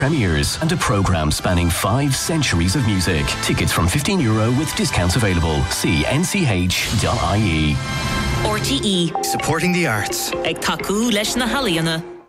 premieres and a programme spanning 5 centuries of music. Tickets from €15 with discounts available. See nch.ie. RTE. Supporting the arts. Ag tacu leis na halaíona.